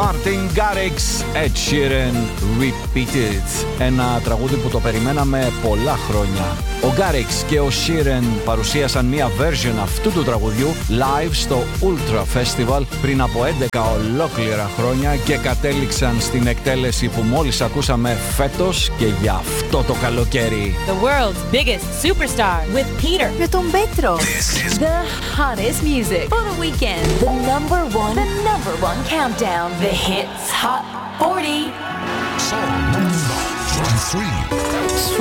Martin Garrix, Ed Sheeran, Repeated. Ένα τραγούδι που το περιμέναμε πολλά χρόνια. Ο Garrix και ο Sheeran παρουσίασαν μία version αυτού του τραγουδιού live στο Ultra Festival πριν από 11 ολόκληρα χρόνια και κατέληξαν στην εκτέλεση που μόλις ακούσαμε φέτος και για αυτό το καλοκαίρι. The world's biggest superstar with Peter. Με τον Πέτρο. This is The hottest music for the weekend. The number one countdown. The hits Hot 40. song number 23.